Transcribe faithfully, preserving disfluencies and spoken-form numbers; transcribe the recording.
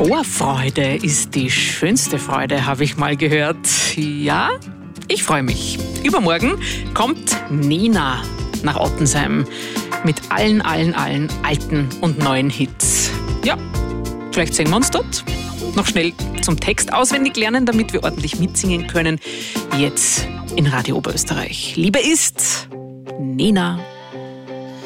Vorfreude ist die schönste Freude, habe ich mal gehört. Ja, ich freue mich. Übermorgen kommt Nena nach Ottensheim mit allen, allen, allen alten und neuen Hits. Ja, vielleicht sehen wir uns dort. Noch schnell zum Text auswendig lernen, damit wir ordentlich mitsingen können. Jetzt in Radio Oberösterreich. Liebe ist Nena.